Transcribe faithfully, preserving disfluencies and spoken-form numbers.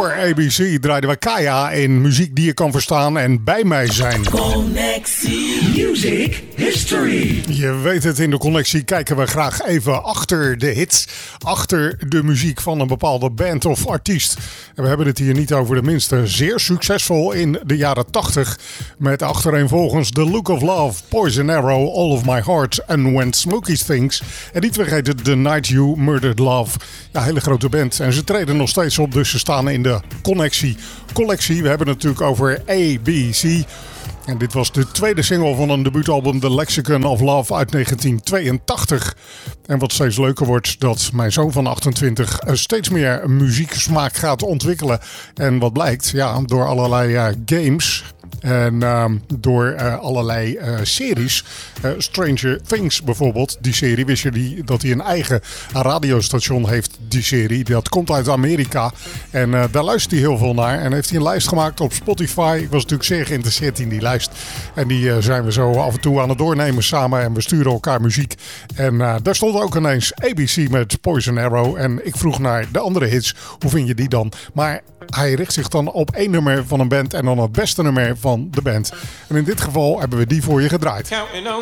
Voor A B C draaiden we Kaya in muziek die je kan verstaan en bij mij zijn. Connectie Music History. Je weet het, in de Connectie kijken we graag even achter de hits. Achter de muziek van een bepaalde band of artiest. En we hebben het hier niet over de minste. Zeer succesvol in de jaren tachtig. Met achtereenvolgens The Look of Love, Poison Arrow, All of My Heart en When Smokey Thinks. En niet vergeten The Night You Murdered Love. Ja, hele grote band. En ze treden nog steeds op, dus ze staan in de Connectie collectie. We hebben het natuurlijk over A B C. En dit was de tweede single van een debuutalbum The Lexicon of Love uit negentien tweeëntachtig. En wat steeds leuker wordt, dat mijn zoon van achtentwintig steeds meer muzieksmaak gaat ontwikkelen. En wat blijkt, ja, door allerlei uh, games en uh, door uh, allerlei uh, series. Uh, Stranger Things bijvoorbeeld, die serie, wist je die, dat hij een eigen radiostation heeft, die serie. Dat komt uit Amerika en uh, daar luistert hij heel veel naar. En heeft hij een lijst gemaakt op Spotify. Ik was natuurlijk zeer geïnteresseerd in die lijst. En die uh, zijn we zo af en toe aan het doornemen samen en we sturen elkaar muziek. En uh, daar stond ook ineens A B C met Poison Arrow. En ik vroeg naar de andere hits, hoe vind je die dan? Maar hij richt zich dan op één nummer van een band en dan het beste nummer van de band. En in dit geval hebben we die voor je gedraaid. Counting on